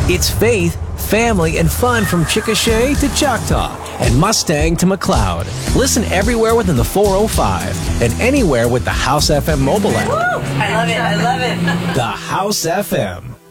It's faith, family, and fun from Chickasha to Choctaw and Mustang to McLeod. Listen everywhere within the 405 and anywhere with the House FM mobile app. Woo! I love it. I love it. The House FM.